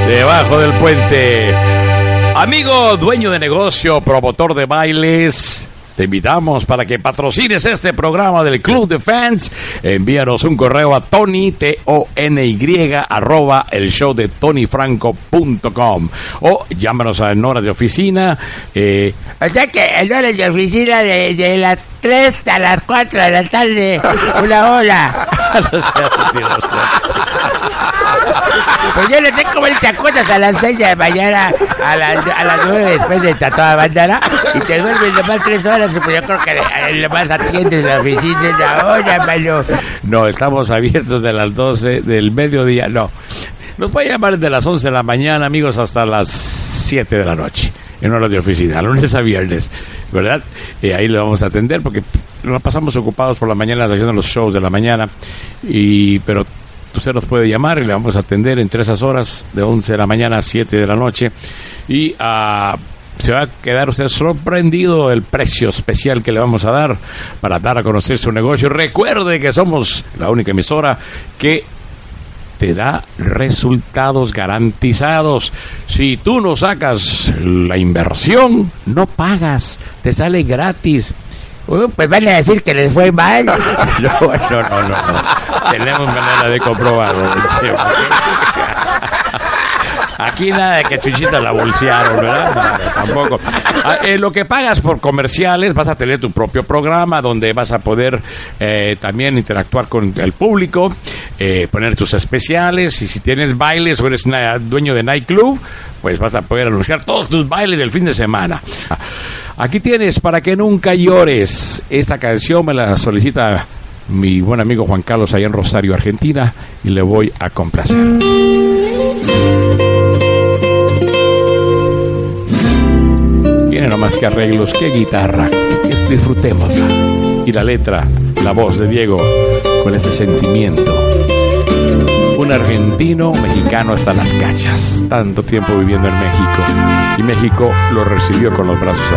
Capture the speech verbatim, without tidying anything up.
debajo del puente. Amigo, dueño de negocio, promotor de bailes, te invitamos para que patrocines este programa del Club de Fans. Envíanos un correo a Tony, T O N Y, arroba el show de tony franco punto com. O llámanos en horas de oficina. Eh, o sea que en horas de oficina de, de las tres a las cuatro de la tarde. Una hora. Pues yo le tengo ver chacotas a las seis de la mañana, a las, a las nueve después de tatuada bandana, y te duermes nomás tres horas, pues yo creo que nomás atiendes la oficina de la hora, mano. No, estamos abiertos de las doce del mediodía, no. Nos puede llamar desde las once de la mañana, amigos, hasta las siete de la noche, en horas de oficina, lunes a viernes, ¿verdad? Y ahí le vamos a atender, porque nos pasamos ocupados por la mañana haciendo los shows de la mañana, y pero usted nos puede llamar y le vamos a atender entre esas horas, de once de la mañana a siete de la noche, y uh, se va a quedar usted sorprendido el precio especial que le vamos a dar para dar a conocer su negocio. Recuerde que somos la única emisora que te da resultados garantizados. Si tú no sacas la inversión, no pagas, te sale gratis. Uh, pues van a decir que les fue mal. No, no, no, no, no. Tenemos manera de comprobarlo. Aquí nada de que Chuchita la bolsearon, ¿verdad? No, no, tampoco. Ah, eh, lo que pagas por comerciales, vas a tener tu propio programa donde vas a poder eh, también interactuar con el público, eh, poner tus especiales, y si tienes bailes o eres na- dueño de nightclub, pues vas a poder anunciar todos tus bailes del fin de semana. Aquí tienes Para que nunca llores. Esta canción me la solicita mi buen amigo Juan Carlos allá en Rosario, Argentina, y le voy a complacer. Viene nomás que arreglos, qué guitarra. Disfrutémosla. Y la letra, la voz de Diego con ese sentimiento. Un argentino mexicano hasta las cachas, tanto tiempo viviendo en México, y México lo recibió con los brazos